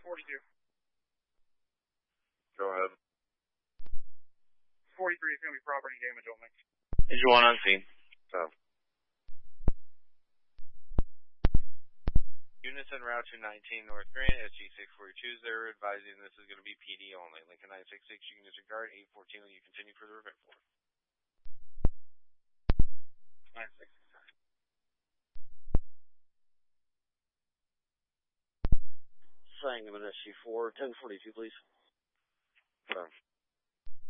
42. Go ahead. 43 is going to be property damage only. Engine 1 on scene. So. Units en route to 19 North Grant, SG642, they're advising this is going to be PD only. Lincoln 966, units in guard, 814, will you continue for the event floor? 966. Sangamon SG4, 1042, please.